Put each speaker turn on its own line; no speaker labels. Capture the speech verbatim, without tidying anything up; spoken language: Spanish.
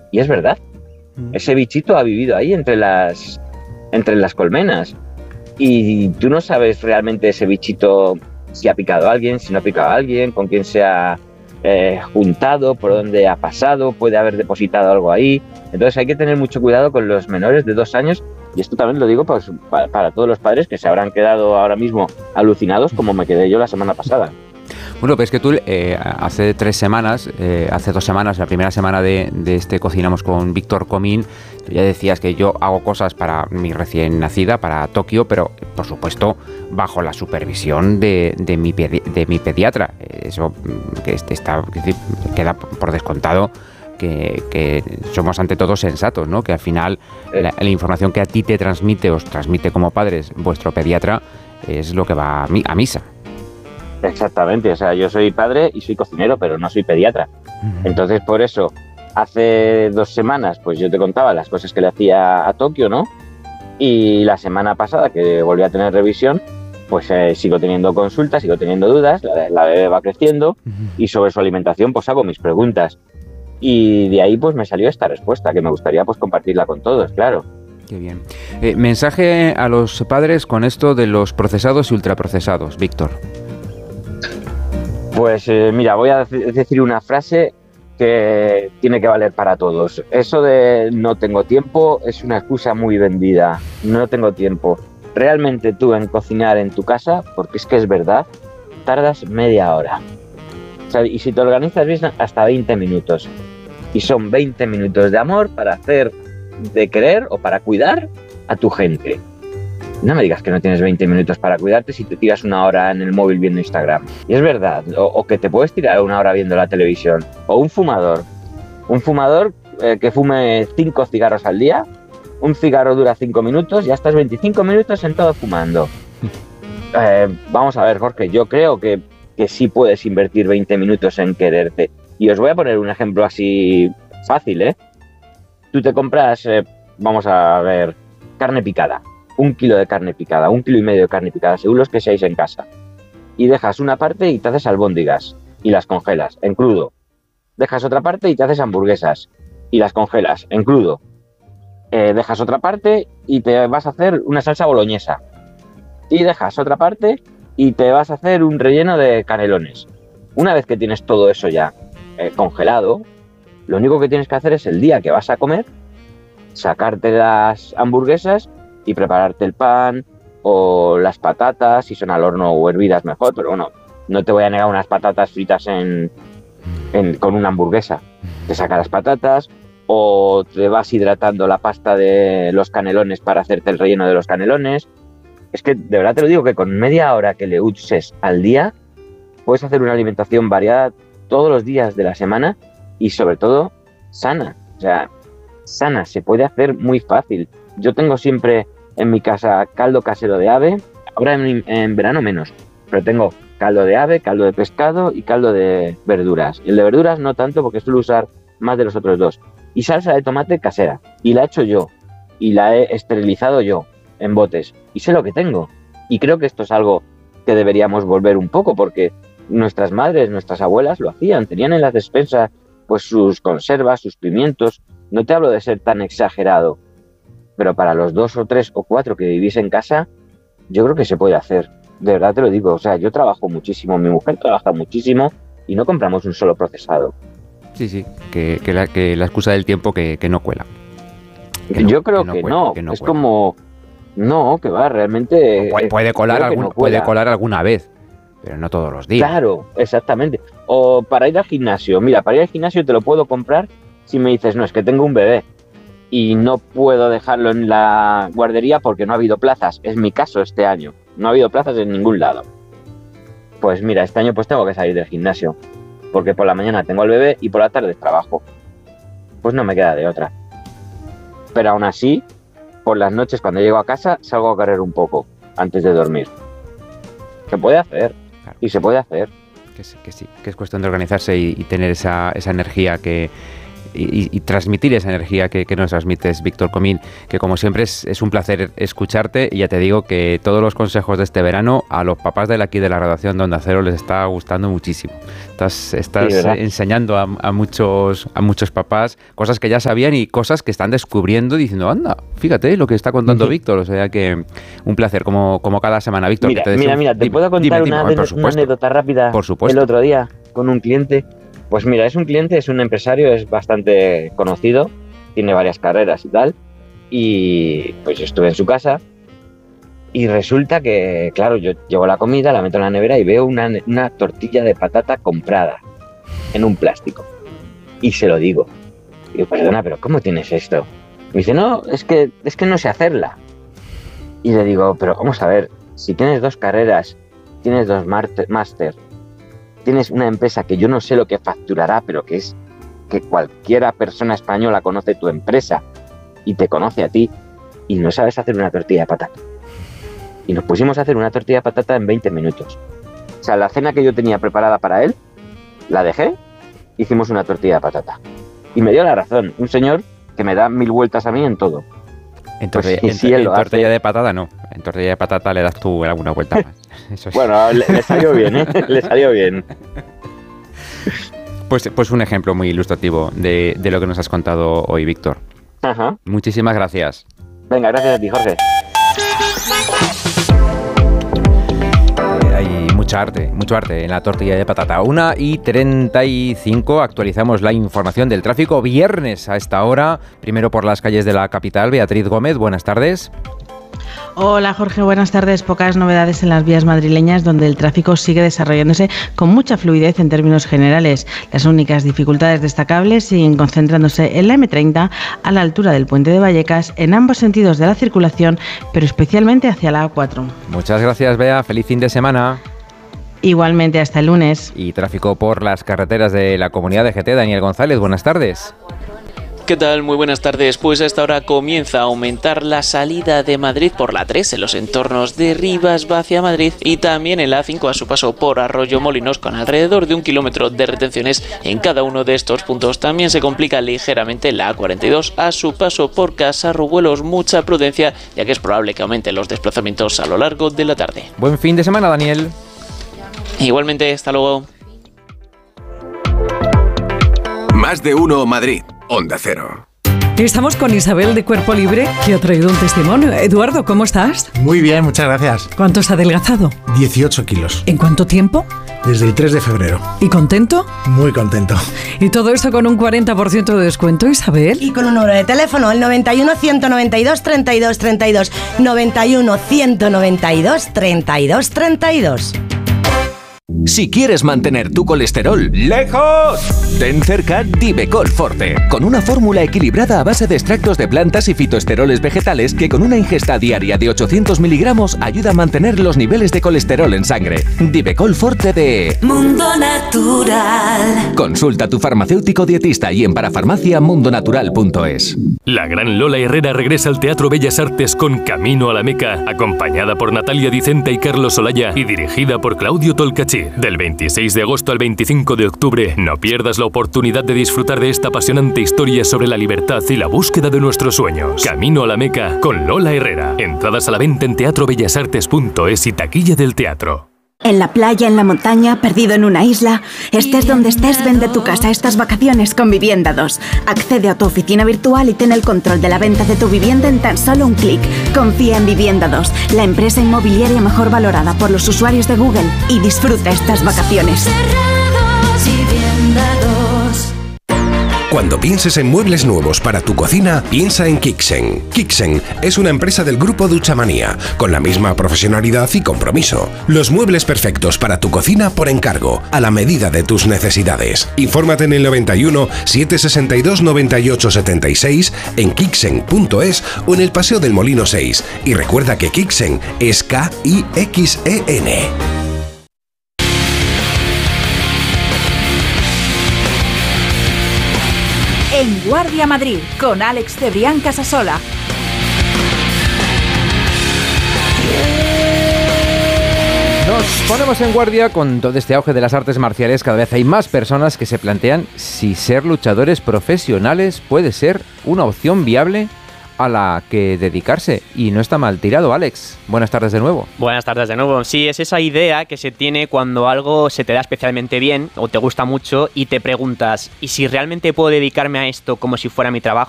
Y es verdad. Mm. Ese bichito ha vivido ahí entre las, entre las colmenas. Y tú no sabes realmente ese bichito si ha picado a alguien, si no ha picado a alguien, con quién se ha eh, juntado, por dónde ha pasado, puede haber depositado algo ahí. Entonces hay que tener mucho cuidado con los menores de dos años. Y esto también lo digo pues, para, para todos los padres que se habrán quedado ahora mismo alucinados como me quedé yo la semana pasada.
Bueno, pues que tú eh, hace tres semanas, eh, hace dos semanas, la primera semana de, de este Cocinamos con Víctor Comín, tú ya decías que yo hago cosas para mi recién nacida, para Tokio, pero por supuesto bajo la supervisión de, de, mi, pedi- de mi pediatra. Eso que está, que queda por descontado. Que, que somos ante todo sensatos, ¿no? Que al final la, la información que a ti te transmite, os transmite como padres vuestro pediatra, es lo que va a, mi, a misa.
Exactamente, o sea, yo soy padre y soy cocinero, pero no soy pediatra. Uh-huh. Entonces, por eso, hace dos semanas, pues yo te contaba las cosas que le hacía a Tokio, ¿no? Y la semana pasada, que volví a tener revisión, pues eh, sigo teniendo consultas, sigo teniendo dudas, la, la bebé va creciendo, uh-huh. Y sobre su alimentación, pues hago mis preguntas. Y de ahí pues me salió esta respuesta, que me gustaría pues compartirla con todos, claro.
Qué bien. Eh, mensaje a los padres con esto de los procesados y ultraprocesados, Víctor.
Pues eh, mira, voy a decir una frase que tiene que valer para todos. Eso de no tengo tiempo es una excusa muy vendida. No tengo tiempo. Realmente tú en cocinar en tu casa, porque es que es verdad, tardas media hora. O sea, y si te organizas bien, hasta veinte minutos. Y son veinte minutos de amor para hacer, de querer o para cuidar a tu gente. No me digas que no tienes veinte minutos para cuidarte si te tiras una hora en el móvil viendo Instagram. Y es verdad, o, o que te puedes tirar una hora viendo la televisión. O un fumador. Un fumador eh, que fume cinco cigarros al día. Un cigarro dura cinco minutos y ya estás veinticinco minutos sentado fumando. Eh, vamos a ver, Jorge, yo creo que, que sí puedes invertir veinte minutos en quererte. Y os voy a poner un ejemplo así fácil, ¿eh? Tú te compras, eh, vamos a ver, carne picada. Un kilo de carne picada, un kilo y medio de carne picada, según los que seáis en casa. Y dejas una parte y te haces albóndigas y las congelas en crudo. Dejas otra parte y te haces hamburguesas y las congelas en crudo. Eh, dejas otra parte y te vas a hacer una salsa boloñesa. Y dejas otra parte y te vas a hacer un relleno de canelones. Una vez que tienes todo eso ya eh, congelado, lo único que tienes que hacer es el día que vas a comer, sacarte las hamburguesas y prepararte el pan o las patatas, si son al horno o hervidas mejor, pero bueno, no te voy a negar unas patatas fritas en, en, con una hamburguesa. Te sacas las patatas o te vas hidratando la pasta de los canelones para hacerte el relleno de los canelones. Es que de verdad te lo digo que con media hora que le uses al día puedes hacer una alimentación variada todos los días de la semana y sobre todo sana. O sea, sana, se puede hacer muy fácil. Yo tengo siempre en mi casa caldo casero de ave, ahora en, en verano menos, pero tengo caldo de ave, caldo de pescado y caldo de verduras. Y el de verduras no tanto porque suelo usar más de los otros dos. Y salsa de tomate casera, y la he hecho yo, y la he esterilizado yo en botes, y sé lo que tengo. Y creo que esto es algo que deberíamos volver un poco, porque nuestras madres, nuestras abuelas lo hacían, tenían en las despensas pues sus conservas, sus pimientos. No te hablo de ser tan exagerado, pero para los dos o tres o cuatro que vivís en casa, yo creo que se puede hacer. De verdad te lo digo, o sea, yo trabajo muchísimo, mi mujer trabaja muchísimo y no compramos un solo procesado.
Sí, sí, que, que, la, que la excusa del tiempo que, que no cuela.
Que no, yo creo que no, que cuela, no. Que no es cuela. Como... No, que va, realmente...
Puede, puede, colar algún, no puede colar alguna vez, pero no todos los días.
Claro, exactamente. O para ir al gimnasio. Mira, para ir al gimnasio te lo puedo comprar si me dices, no, es que tengo un bebé y no puedo dejarlo en la guardería porque no ha habido plazas. Es mi caso este año. No ha habido plazas en ningún lado. Pues mira, este año pues tengo que salir del gimnasio. Porque por la mañana tengo al bebé y por la tarde trabajo. Pues no me queda de otra. Pero aún así, por las noches cuando llego a casa, salgo a correr un poco antes de dormir. Se puede hacer. Claro. Y se puede hacer.
Que sí, que sí, que es cuestión de organizarse y, y tener esa, esa energía que, y, y transmitir esa energía que, que nos transmites, Víctor Comín, que como siempre es, es un placer escucharte, y ya te digo que todos los consejos de este verano a los papás de aquí de la redacción de Onda Cero les está gustando muchísimo. Estás, estás sí, enseñando a, a, muchos, a muchos papás cosas que ya sabían y cosas que están descubriendo diciendo, anda, fíjate lo que está contando uh-huh. Víctor, o sea que un placer como, como cada semana, Víctor.
Mira,
que te
mira, mira, te
dime,
puedo contar dime, una, dime, una anécdota rápida
por supuesto.
El otro día con un cliente. Pues mira, es un cliente, es un empresario, es bastante conocido, tiene varias carreras y tal, y pues yo estuve en su casa y resulta que, claro, yo llevo la comida, la meto en la nevera y veo una, una tortilla de patata comprada en un plástico y se lo digo. Y digo, perdona, pero ¿cómo tienes esto? Me dice, no, es que, es que no sé hacerla. Y le digo, pero vamos a ver, si tienes dos carreras, tienes dos máster, tienes una empresa que yo no sé lo que facturará, pero que es que cualquiera persona española conoce tu empresa y te conoce a ti y no sabes hacer una tortilla de patata. Y nos pusimos a hacer una tortilla de patata en veinte minutos. O sea, la cena que yo tenía preparada para él, la dejé, hicimos una tortilla de patata. Y me dio la razón, un señor que me da mil vueltas a mí en todo.
Entonces, pues, en, si en tortilla hace... de patata no, en tortilla de patata le das tú alguna vuelta más. Eso sí.
Bueno, le, le salió bien, ¿eh? Le salió bien.
Pues, pues un ejemplo muy ilustrativo de, de lo que nos has contado hoy, Víctor.
Ajá.
Muchísimas gracias.
Venga, gracias a ti, Jorge.
Hay mucha arte, mucho arte en la tortilla de patata. una y treinta y cinco, actualizamos la información del tráfico. Viernes a esta hora, primero por las calles de la capital. Beatriz Gómez, buenas tardes.
Hola Jorge, buenas tardes. Pocas novedades en las vías madrileñas donde el tráfico sigue desarrollándose con mucha fluidez en términos generales. Las únicas dificultades destacables siguen concentrándose en la eme treinta a la altura del puente de Vallecas en ambos sentidos de la circulación, pero especialmente hacia la A cuatro.
Muchas gracias, Bea. Feliz fin de semana.
Igualmente, hasta el lunes.
Y tráfico por las carreteras de la Comunidad de G T. Daniel González, buenas tardes.
¿Qué tal? Muy buenas tardes. Pues a esta hora comienza a aumentar la salida de Madrid por la tres en los entornos de Rivas va hacia Madrid y también en la A cinco a su paso por Arroyomolinos con alrededor de un kilómetro de retenciones en cada uno de estos puntos. También se complica ligeramente la A cuarenta y dos a su paso por Casarrubuelos. Mucha prudencia ya que es probable que aumenten los desplazamientos a lo largo de la tarde.
Buen fin de semana, Daniel.
Igualmente, hasta luego.
Más de uno Madrid. Onda Cero.
Estamos con Isabel de Cuerpo Libre, que ha traído un testimonio. Eduardo, ¿cómo estás?
Muy bien, muchas gracias.
¿Cuánto has adelgazado?
dieciocho kilos.
¿En cuánto tiempo?
Desde el tres de febrero.
¿Y contento?
Muy contento.
Y todo esto con un cuarenta por ciento de descuento, Isabel.
Y con un número de teléfono, el noventa y uno, ciento noventa y dos, treinta y dos treinta y dos. noventa y uno, ciento noventa y dos, treinta y dos treinta y dos.
Si quieres mantener tu colesterol lejos, ten cerca Divecol Forte, con una fórmula equilibrada a base de extractos de plantas y fitoesteroles vegetales que con una ingesta diaria de ochocientos miligramos ayuda a mantener los niveles de colesterol en sangre. Divecol Forte de
Mundo Natural.
Consulta a tu farmacéutico dietista y en parafarmacia mundonatural punto es.
La gran Lola Herrera regresa al Teatro Bellas Artes con Camino a la Meca, acompañada por Natalia Dicenta y Carlos Olaya y dirigida por Claudio Tolcachir. Del veintiséis de agosto al veinticinco de octubre, no pierdas la oportunidad de disfrutar de esta apasionante historia sobre la libertad y la búsqueda de nuestros sueños. Camino a la Meca con Lola Herrera. Entradas a la venta en teatro bellas artes punto es y taquilla del teatro.
En la playa, en la montaña, perdido en una isla, estés donde estés, vende tu casa estas vacaciones con Vivienda dos. Accede a tu oficina virtual y ten el control de la venta de tu vivienda en tan solo un clic. Confía en Vivienda dos, la empresa inmobiliaria mejor valorada por los usuarios de Google, y disfruta estas vacaciones.
Cuando pienses en muebles nuevos para tu cocina, piensa en Kixen. Kixen es una empresa del grupo Duchamanía, con la misma profesionalidad y compromiso. Los muebles perfectos para tu cocina por encargo, a la medida de tus necesidades. Infórmate en el noventa y uno, setecientos sesenta y dos, noventa y ocho setenta y seis, en kixen punto es o en el Paseo del Molino seis. Y recuerda que Kixen es K I X E N.
En Guardia Madrid, con Alex Cebrián Casasola.
Nos ponemos en guardia con todo este auge de las artes marciales. Cada vez hay más personas que se plantean si ser luchadores profesionales puede ser una opción viable a la que dedicarse. Y no está mal tirado, Alex. Buenas tardes de nuevo.
Buenas tardes de nuevo. Sí, es esa idea que se tiene cuando algo se te da especialmente bien o te gusta mucho y te preguntas, ¿y si realmente puedo dedicarme a esto como si fuera mi trabajo?